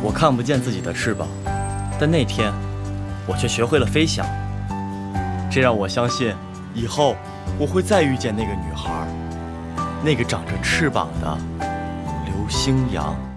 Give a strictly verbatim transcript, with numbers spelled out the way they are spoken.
我看不见自己的翅膀，但那天我却学会了飞翔。这让我相信，以后我会再遇见那个女孩，那个长着翅膀的刘星阳。